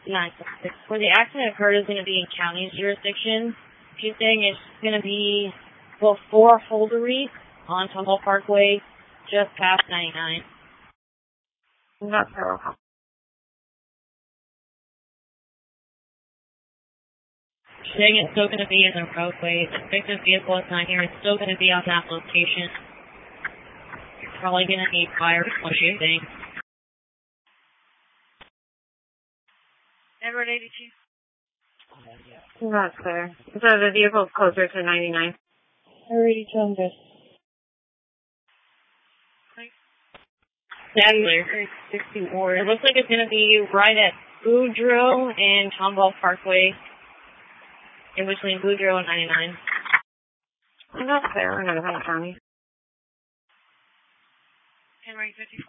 966. Where the accident occurred is going to be in county's jurisdiction. She's saying it's going to be before Holdery on Tumble Parkway, just past 99. Not sure. She's saying it's still going to be in the roadway. The victim's vehicle is not here. It's still going to be on that location. You're probably going to need fire shooting. Edward 82. Not clear. So the vehicle's closer to 99. Edward 82, I'm good. Sadler, 64. It looks like it's going to be right at Boudreaux and Tomball Parkway, in between Boudreaux and 99. Not clear. We're not in county. Henry 54.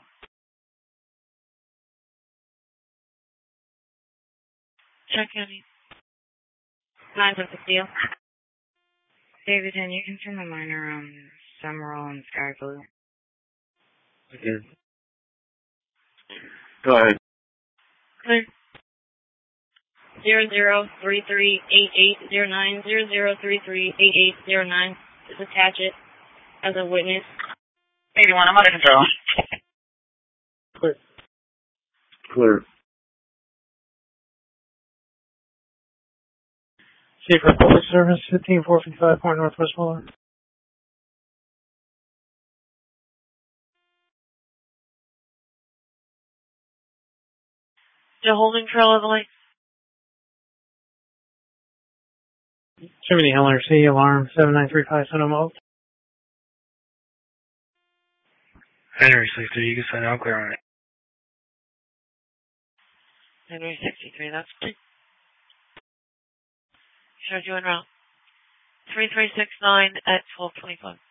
Check County. 956 deal. David, and you can turn the minor on Summerall and Sky Blue. Okay. Go ahead. Clear. 00338809, 00338809. Just attach it as a witness. 81, I'm under control. Clear. Clear. Secret Police Service, 15455 Point Northwest Boulevard. The holding trail of the light. Jiminy Heller, C, alarm 7935 Sonoma. Henry 63, you can send out clear on it. Henry 63, that's clear. Showed you en route. 3369 at 1225.